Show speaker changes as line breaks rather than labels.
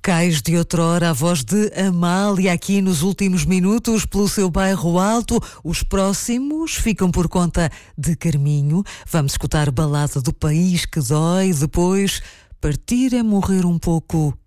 Cais de outrora, a voz de Amália aqui nos últimos minutos pelo seu bairro alto. Os próximos ficam por conta de Carminho. Vamos escutar Balada do País que Dói. Depois, Partir é morrer um pouco